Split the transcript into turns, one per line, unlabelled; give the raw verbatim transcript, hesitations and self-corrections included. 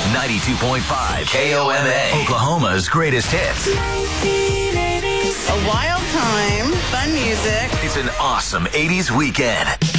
ninety-two point five K O M A, Oklahoma's greatest hits.
A wild time, fun music.
It's an awesome eighties weekend.